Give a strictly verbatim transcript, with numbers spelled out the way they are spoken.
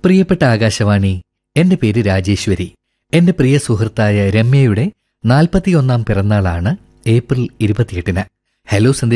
പ്രിയപ്പെട്ട ആകാശവാണി, എന്റെ പേര് രാജേശ്വരി. എന്റെ പ്രിയ സുഹൃത്തായ രമ്യയുടെ നാൽപ്പത്തിയൊന്നാം പിറന്നാളാണ് ഏപ്രിൽ ഇരുപത്തിയെട്ടിന്. ഹലോ സന്ദേശ